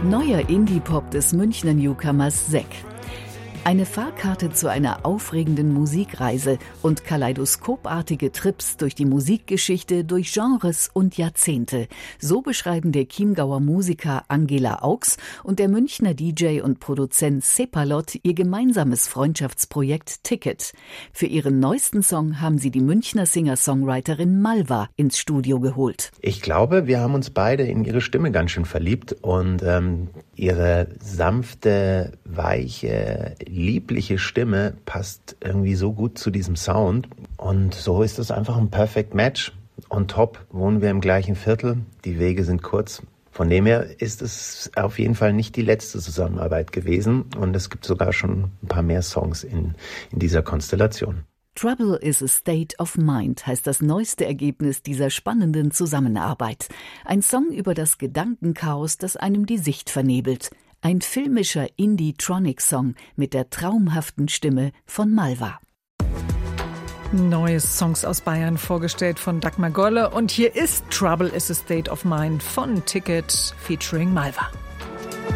Neuer Indie-Pop des Münchner Newcomers Sek. Eine Fahrkarte zu einer aufregenden Musikreise und kaleidoskopartige Trips durch die Musikgeschichte, durch Genres und Jahrzehnte. So beschreiben der Chiemgauer Musiker Angela Augs und der Münchner DJ und Produzent Cepalot ihr gemeinsames Freundschaftsprojekt Ticket. Für ihren neuesten Song haben sie die Münchner Singer-Songwriterin Malva ins Studio geholt. Ich glaube, wir haben uns beide in ihre Stimme ganz schön verliebt und ihre sanfte, weiche, liebliche Stimme passt irgendwie so gut zu diesem Sound. Und so ist es einfach ein Perfect Match. On top wohnen wir im gleichen Viertel, die Wege sind kurz. Von dem her ist es auf jeden Fall nicht die letzte Zusammenarbeit gewesen. Und es gibt sogar schon ein paar mehr Songs in dieser Konstellation. Trouble is a State of Mind heißt das neueste Ergebnis dieser spannenden Zusammenarbeit. Ein Song über das Gedankenchaos, das einem die Sicht vernebelt. Ein filmischer Indie-Tronic-Song mit der traumhaften Stimme von Malva. Neue Songs aus Bayern vorgestellt von Dagmar Golle. Und hier ist Trouble is a State of Mind von Ticket featuring Malva.